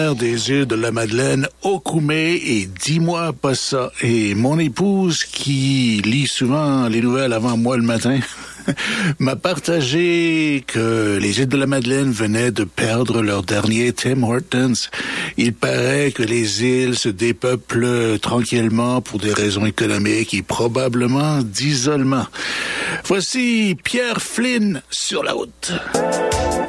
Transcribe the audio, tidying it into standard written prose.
maire des îles de la Madeleine, Okume, et 10 mois après ça. Et mon épouse, qui lit souvent les nouvelles avant moi le matin, m'a partagé que les îles de la Madeleine venaient de perdre leur dernier Tim Hortons. Il paraît que les îles se dépeuplent tranquillement pour des raisons économiques et probablement d'isolement. Voici Pierre Flynn sur la route.